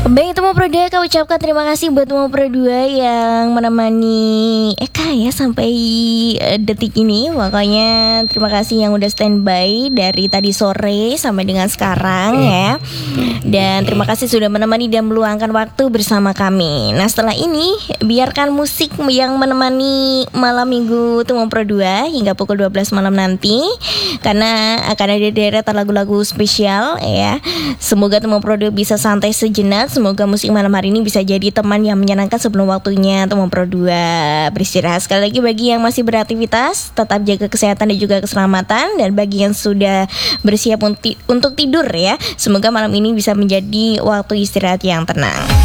Baik Temu Pro 2, kau ucapkan terima kasih buat Temu Pro 2 yang menemani Eka ya sampai detik ini. Makanya terima kasih yang udah standby dari tadi sore sampai dengan sekarang ya. Dan terima kasih sudah menemani dan meluangkan waktu bersama kami. Nah setelah ini biarkan musik yang menemani malam minggu Temu Pro 2 hingga pukul 12 malam nanti, karena akan ada deretan lagu-lagu spesial ya. Semoga Temu Pro 2 bisa santai sejenak. Semoga musik malam hari ini bisa jadi teman yang menyenangkan sebelum waktunya Temu Pro 2 beristirahat. Sekali lagi bagi yang masih beraktivitas, tetap jaga kesehatan dan juga keselamatan. Dan bagi yang sudah bersiap untuk tidur ya, semoga malam ini bisa menjadi waktu istirahat yang tenang.